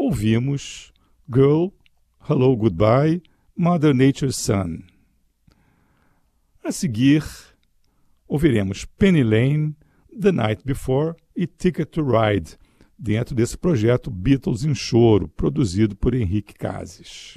ouvimos Girl, Hello Goodbye, Mother Nature's Son. A seguir, ouviremos Penny Lane, The Night Before e Ticket to Ride, dentro desse projeto Beatles em Choro, produzido por Henrique Cases.